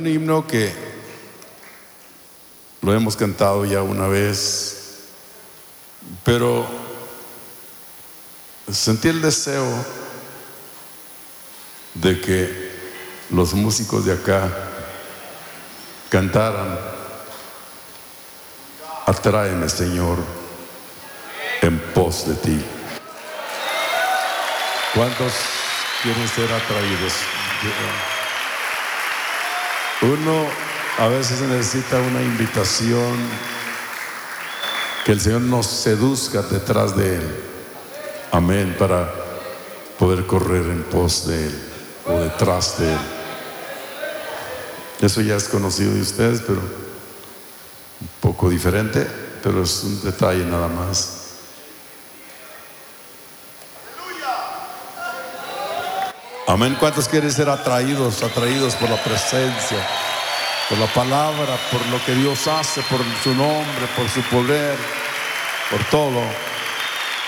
un himno que lo hemos cantado ya una vez, pero sentí el deseo de que los músicos de acá cantaran: atráeme, Señor, en pos de ti. ¿Cuántos quieren ser atraídos? Uno a veces necesita una invitación, que el Señor nos seduzca detrás de Él, amén, para poder correr en pos de Él o detrás de Él. Eso ya es conocido de ustedes, pero un poco diferente, pero es un detalle nada más. Amén. ¿Cuántos quieren ser atraídos por la presencia, por la palabra, por lo que Dios hace, por su nombre, por su poder, por todo?